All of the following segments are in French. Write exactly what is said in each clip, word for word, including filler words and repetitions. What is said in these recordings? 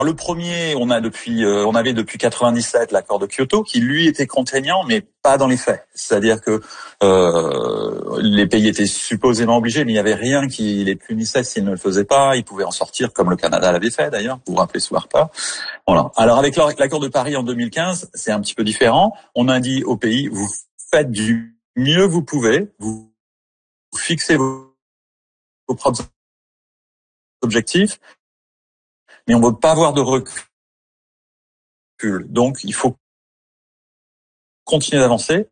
le premier, on a depuis, euh, on avait depuis quatre-vingt-dix-sept l'accord de Kyoto, qui lui était contraignant, mais pas dans les faits. C'est-à-dire que euh, les pays étaient supposément obligés, mais il n'y avait rien qui les punissait s'ils ne le faisaient pas. Ils pouvaient en sortir, comme le Canada l'avait fait d'ailleurs. Vous vous rappelez sous Harper. Voilà. Alors avec l'accord de Paris en deux mille quinze, c'est un petit peu différent. On a dit aux pays, vous faites du mieux que vous pouvez, vous fixez vos, vos propres objectifs, mais on ne veut pas avoir de recul. Donc, il faut continuer d'avancer.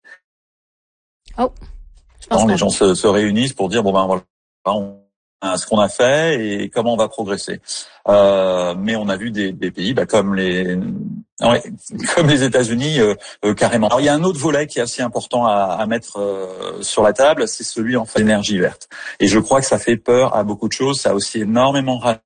Oh, je pense Quand que les gens se, se réunissent pour dire, bon ben voilà, on a ce qu'on a fait et comment on va progresser. Euh, mais on a vu des, des pays bah, comme les ouais, comme les États-Unis euh, euh, carrément. Alors, il y a un autre volet qui est assez important à, à mettre euh, sur la table, c'est celui en fait d'énergie verte. Et je crois que ça fait peur à beaucoup de choses. Ça a aussi énormément ralenti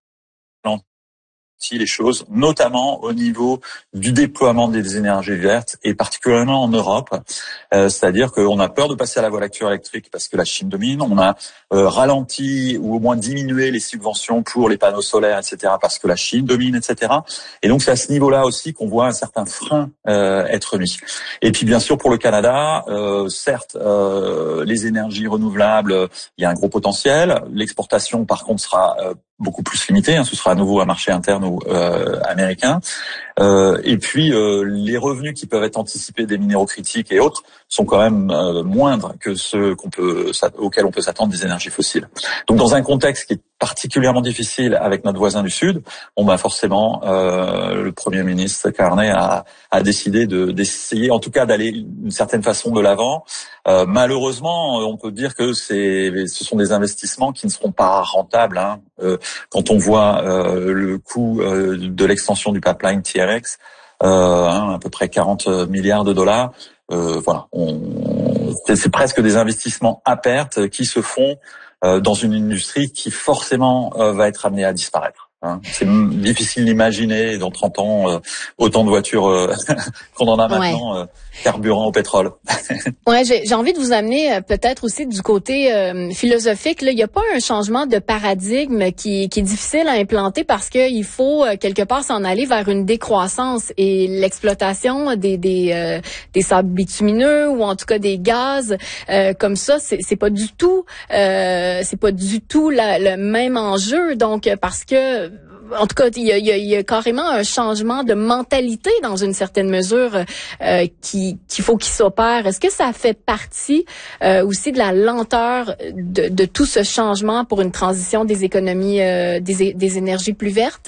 les choses, notamment au niveau du déploiement des énergies vertes et particulièrement en Europe. Euh, c'est-à-dire qu'on a peur de passer à la voiture électrique parce que la Chine domine. On a euh, ralenti ou au moins diminué les subventions pour les panneaux solaires, et cetera parce que la Chine domine, et cetera. Et donc c'est à ce niveau-là aussi qu'on voit un certain frein euh, être mis. Et puis bien sûr pour le Canada, euh, certes euh, les énergies renouvelables, il y a un gros potentiel. L'exportation par contre sera euh, beaucoup plus limité, hein, ce sera à nouveau un marché interne ou euh, américain. Euh, et puis euh, les revenus qui peuvent être anticipés des minéraux critiques et autres sont quand même euh, moindres que ceux qu'on peut, auxquels on peut s'attendre des énergies fossiles. Donc dans un contexte qui est particulièrement difficile avec notre voisin du Sud, on bah forcément euh, le Premier ministre Carney a, a décidé de d'essayer, en tout cas d'aller d'une certaine façon de l'avant. Euh, malheureusement, on peut dire que c'est, ce sont des investissements qui ne seront pas rentables. Hein. Euh, quand on voit euh, le coût euh, de l'extension du pipeline T R X, euh, hein, à peu près quarante milliards de dollars. Euh, voilà, on, c'est, c'est presque des investissements à perte qui se font euh, dans une industrie qui forcément euh, va être amenée à disparaître. Hein. C'est difficile d'imaginer dans trente ans euh, autant de voitures euh, qu'on en a maintenant, ouais. euh, carburant au pétrole. Ouais, j'ai, j'ai envie de vous amener euh, peut-être aussi du côté euh, philosophique. Là, il n'y a pas un changement de paradigme qui, qui est difficile à implanter parce qu'il faut euh, quelque part s'en aller vers une décroissance et l'exploitation des des, euh, des sables bitumineux ou en tout cas des gaz euh, comme ça, c'est, c'est pas du tout, euh, c'est pas du tout la, le même enjeu. Donc parce que en tout cas, il y a, il y a, il y a carrément un changement de mentalité dans une certaine mesure euh, qui qu'il faut qu'il s'opère. Est-ce que ça fait partie euh, aussi de la lenteur de, de tout ce changement pour une transition des économies, euh, des, des énergies plus vertes?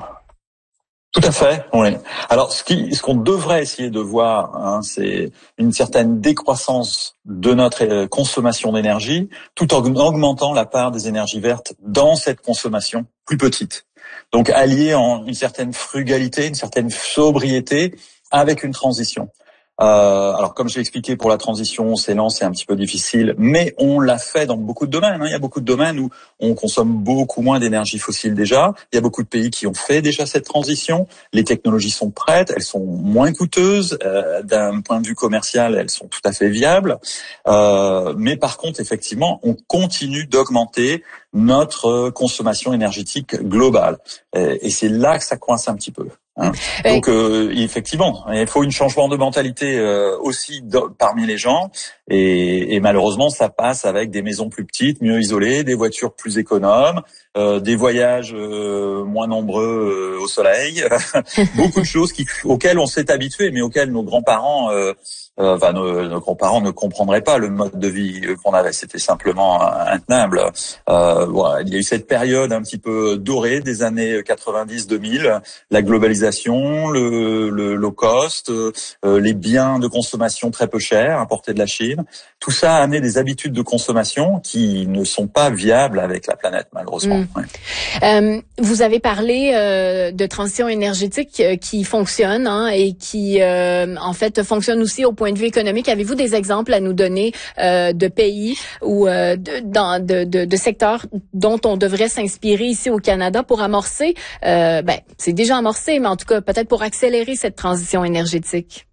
Tout à fait, oui. Alors, ce, qui, ce qu'on devrait essayer de voir, hein, c'est une certaine décroissance de notre consommation d'énergie, tout en augmentant la part des énergies vertes dans cette consommation plus petite. Donc, allier en une certaine frugalité, une certaine sobriété avec une transition. Euh, alors, comme j'ai expliqué, pour la transition, c'est lent, c'est un petit peu difficile, mais on l'a fait dans beaucoup de domaines. Hein. Il y a beaucoup de domaines où on consomme beaucoup moins d'énergie fossile déjà. Il y a beaucoup de pays qui ont fait déjà cette transition. Les technologies sont prêtes, elles sont moins coûteuses. Euh, d'un point de vue commercial, elles sont tout à fait viables. Euh, mais par contre, effectivement, on continue d'augmenter notre consommation énergétique globale. Et, et c'est là que ça coince un petit peu. Hein. Donc euh, effectivement, il faut un changement de mentalité euh, aussi de, parmi les gens et, et malheureusement ça passe avec des maisons plus petites, mieux isolées, des voitures plus économes, euh, des voyages euh, moins nombreux euh, au soleil, beaucoup de choses qui, auxquelles on s'est habitué mais auxquelles nos grands-parents euh, Euh, enfin, nos, nos grands-parents ne comprendraient pas le mode de vie qu'on avait. C'était simplement intenable. Euh, voilà, il y a eu cette période un petit peu dorée des années quatre-vingt-dix deux mille, la globalisation, le, le low cost, euh, les biens de consommation très peu chers importés de la Chine. Tout ça a amené des habitudes de consommation qui ne sont pas viables avec la planète, malheureusement. Mmh. Ouais. Euh, vous avez parlé euh, de transition énergétique euh, qui fonctionne hein, et qui, euh, en fait, fonctionne aussi au point de vue économique. Avez-vous des exemples à nous donner euh, de pays ou euh, de, dans, de, de, de secteurs dont on devrait s'inspirer ici au Canada pour amorcer, euh, ben, c'est déjà amorcé, mais en tout cas, peut-être pour accélérer cette transition énergétique?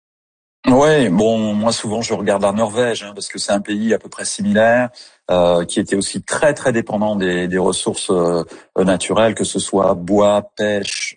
Ouais, bon, moi souvent je regarde la Norvège hein, parce que c'est un pays à peu près similaire, euh, qui était aussi très très dépendant des, des ressources euh, naturelles, que ce soit bois, pêche,